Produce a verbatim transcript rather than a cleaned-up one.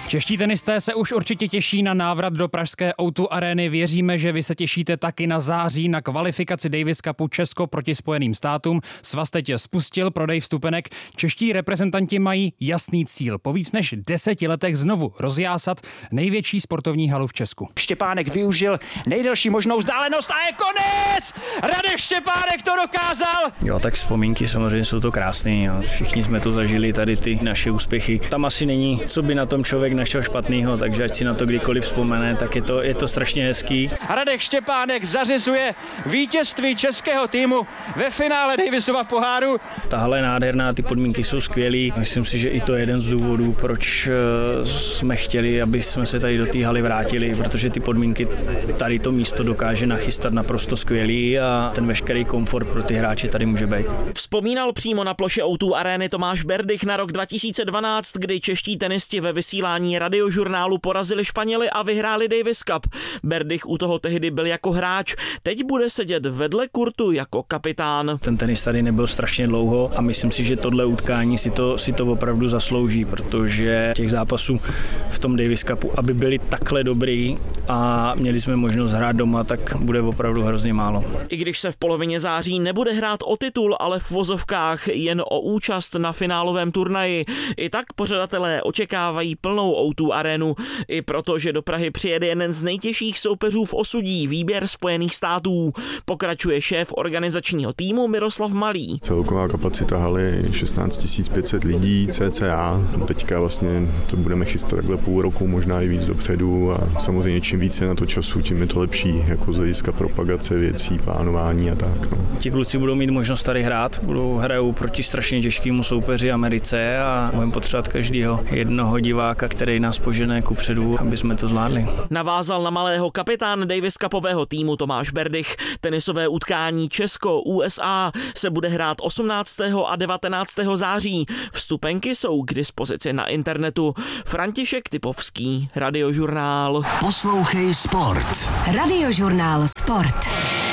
Čeští tenisté se už určitě těší na návrat do pražské ó dva arény. Věříme, že vy se těšíte taky na září na kvalifikaci Davis Cupu Česko proti Spojeným státům. Svaz teď spustil prodej vstupenek. Čeští reprezentanti mají jasný cíl. Po víc než deseti letech znovu rozjásat největší sportovní halu v Česku. Štěpánek využil nejdelší možnou vzdálenost a je konec! Radek Štěpánek to dokázal! Jo, tak vzpomínky samozřejmě jsou to krásné. Všichni jsme to zažili, tady ty naše úspěchy. Tam asi není, co by na tom člověk našel špatného, takže ať si na to kdykoliv vzpomene, tak je to, je to strašně hezký. Radek Štěpánek zařizuje vítězství českého týmu ve finále Davisova poháru. Ta hala je nádherná, ty podmínky jsou skvělý. Myslím si, že i to je jeden z důvodů, proč jsme chtěli, aby jsme se tady do té haly vrátili, protože ty podmínky tady to místo dokáže nachystat naprosto skvělý a ten veškerý komfort pro ty hráče tady může být. Vzpomínal přímo na ploše ó dva arény Tomáš Berdych na rok dva tisíce dvanáct, kdy čeští tenisti ve vysílání Radiožurnálu porazili Španěly a vyhráli Davis Cup. Berdych u toho tehdy byl jako hráč, teď bude sedět vedle kurtu jako kapitán. Ten tenis tady nebyl strašně dlouho a myslím si, že tohle utkání si to, si to opravdu zaslouží, protože těch zápasů v tom Davis Cupu, aby byli takhle dobrý a měli jsme možnost hrát doma, tak bude opravdu hrozně málo. I když se v polovině září nebude hrát o titul, ale v vozovkách jen o účast na finálovém turnaji, i tak pořadatelé očekávají plnou ó dva arénu, i proto, že do Prahy přijede jeden z nejtěžších soupeřů v osudí, výběr Spojených států. Pokračuje šéf organizačního týmu Miroslav Malý. Celková kapacita haly je šestnáct tisíc pět set lidí cca. Teďka vlastně to budeme chystat takhle půl roku, možná i víc dopředu a samozřejmě čím více na to času, tím je to lepší, jako z hlediska propagace věcí, plánování a tak. No. Ti kluci budou mít možnost tady hrát, budou hrajou proti strašně těžkému soupeři Americe a budeme potřebovat každého jednoho diváka, který nás požene kupředu, aby jsme to zvládli. Navázal na Malého kapitán Davis Cupového týmu Tomáš Berdych. Tenisové utkání Česko-U S A se bude hrát osmnáctého a devatenáctého září. Vstupenky jsou k dispozici na internetu. František Typovský, Radiožurnál. Poslouchej sport. Radiožurnál Sport.